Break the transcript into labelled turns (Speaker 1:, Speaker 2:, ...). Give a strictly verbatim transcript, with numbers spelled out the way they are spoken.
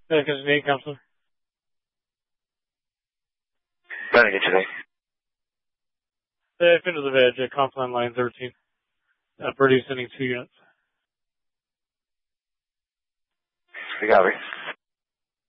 Speaker 1: Second eight, counselor.
Speaker 2: Trying to get you there.
Speaker 1: Uh, into the veg at Compline line thirteen. Uh, Birdie sending two units.
Speaker 2: We got it.